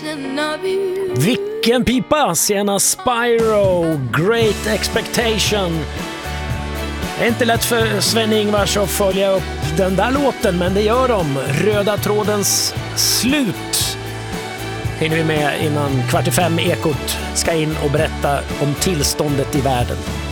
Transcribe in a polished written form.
Vilken pipa! Sienna Spyro, Great Expectation. Det är inte lätt för Sven-Ingvars att följa upp den där låten, men det gör de. Röda trådens slut hinner vi med innan 4:45 Ekot ska in och berätta om tillståndet i världen.